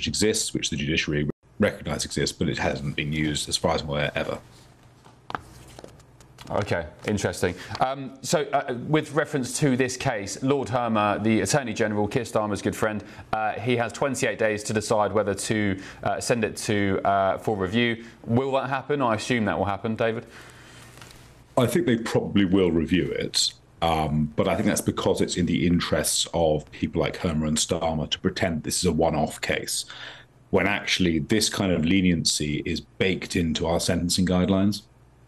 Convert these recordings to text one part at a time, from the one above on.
which exists, which the judiciary recognise exists, but it hasn't been used, as far as I'm aware, ever. Okay, interesting. With reference to this case, Lord Hermer, the Attorney General, Keir Starmer's good friend, he has 28 days to decide whether to send it to for review. Will that happen? I assume that will happen, David. I think they probably will review it, but I think that's because it's in the interests of people like Hermer and Starmer to pretend this is a one-off case, when actually this kind of leniency is baked into our sentencing guidelines.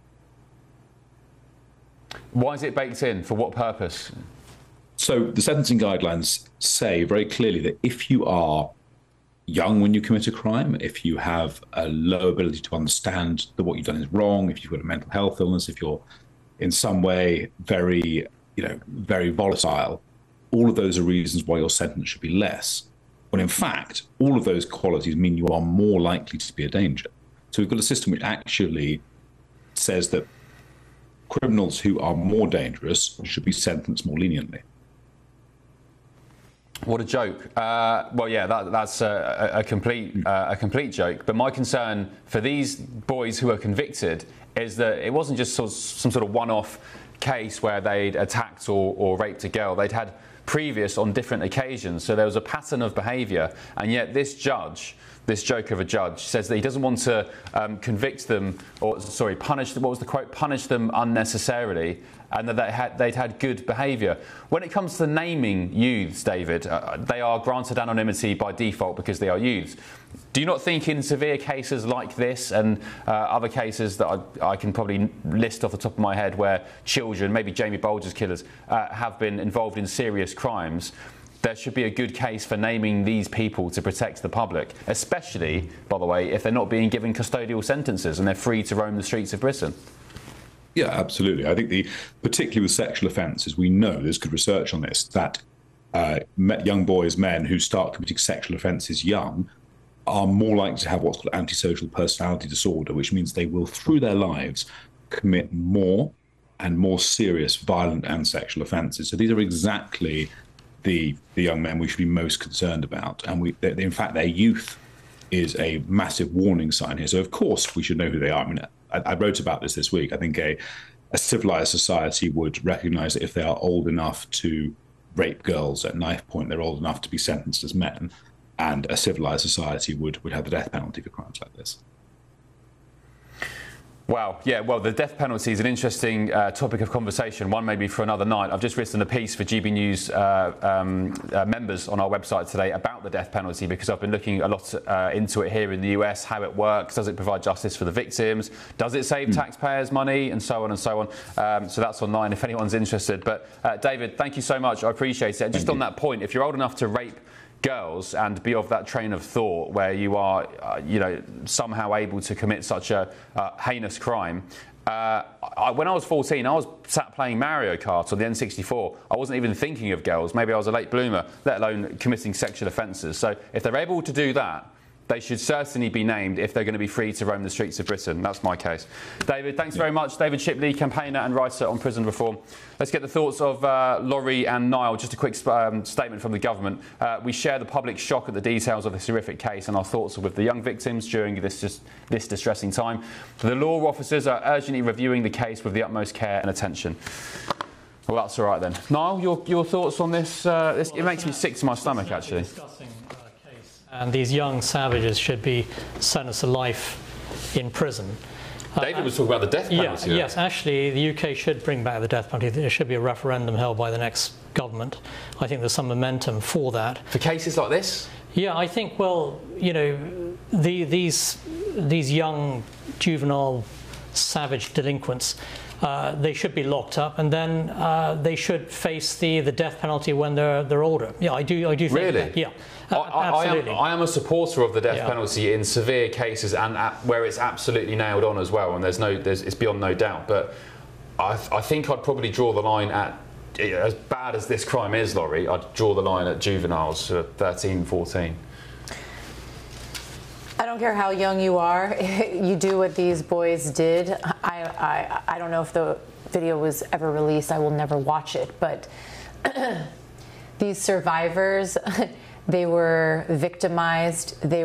Why is it baked in? For what purpose? So the sentencing guidelines say very clearly that if you are young when you commit a crime, if you have a low ability to understand that what you've done is wrong, if you've got a mental health illness, if you're in some way very volatile, all of those are reasons why your sentence should be less. When in fact, all of those qualities mean you are more likely to be a danger. So we've got a system which actually says that criminals who are more dangerous should be sentenced more leniently. What a joke. Well, yeah, that's a complete joke. But my concern for these boys who are convicted is that it wasn't just some sort of one-off case where they'd attacked or raped a girl. They'd had previous on different occasions. So there was a pattern of behaviour. And yet this judge, this joke of a judge, says that he doesn't want to convict them, punish them, what was the quote, punish them unnecessarily, and that they'd had good behaviour. When it comes to naming youths, David, they are granted anonymity by default because they are youths. Do you not think in severe cases like this and other cases that I can probably list off the top of my head where children, maybe Jamie Bulger's killers, have been involved in serious crimes, there should be a good case for naming these people to protect the public, especially, by the way, if they're not being given custodial sentences and they're free to roam the streets of Britain? Yeah, absolutely. I think particularly with sexual offences, we know, there's good research on this, that young boys, men who start committing sexual offences young are more likely to have what's called antisocial personality disorder, which means they will, through their lives, commit more and more serious violent and sexual offences. So these are exactly the young men we should be most concerned about. And in fact, their youth is a massive warning sign here. So of course we should know who they are. I mean, I wrote about this week. I think a civilized society would recognize that if they are old enough to rape girls at knife point, they're old enough to be sentenced as men. And a civilized society would have the death penalty for crimes like this. Wow, yeah, well, the death penalty is an interesting topic of conversation, one maybe for another night. I've just written a piece for GB News members on our website today about the death penalty because I've been looking a lot into it here in the US, how it works, does it provide justice for the victims, does it save taxpayers money, and so on and so on. So that's online if anyone's interested. But David, thank you so much, I appreciate it. And just on that point, if you're old enough to rape girls and be of that train of thought where you are, somehow able to commit such a heinous crime. When I was 14, I was sat playing Mario Kart on the N64. I wasn't even thinking of girls. Maybe I was a late bloomer, let alone committing sexual offences. So if they're able to do that, they should certainly be named if they're going to be free to roam the streets of Britain. That's my case. David, thanks very much. David Shipley, campaigner and writer on prison reform. Let's get the thoughts of Laurie and Niall. Just a quick statement from the government. We share the public shock at the details of this horrific case, and our thoughts are with the young victims during this distressing time. The law officers are urgently reviewing the case with the utmost care and attention. Well, that's all right then. Niall, your thoughts on this? It makes me sick to my stomach, actually. And these young savages should be sentenced to life in prison. David was talking about the death penalty. Yes, actually, the UK should bring back the death penalty. There should be a referendum held by the next government. I think there's some momentum for that. For cases like this? Yeah, I think, well, these young, juvenile, savage delinquents, they should be locked up, and then they should face the death penalty when they're older. Yeah, I do think really? that. Yeah. Absolutely. I am a supporter of the death penalty in severe cases and where it's absolutely nailed on as well, and it's beyond no doubt. But I think I'd probably draw the line at, as bad as this crime is, Laurie, I'd draw the line at juveniles, 13, 14. I don't care how young you are, you do what these boys did. I don't know if the video was ever released. I will never watch it, but these survivors, they were victimized. They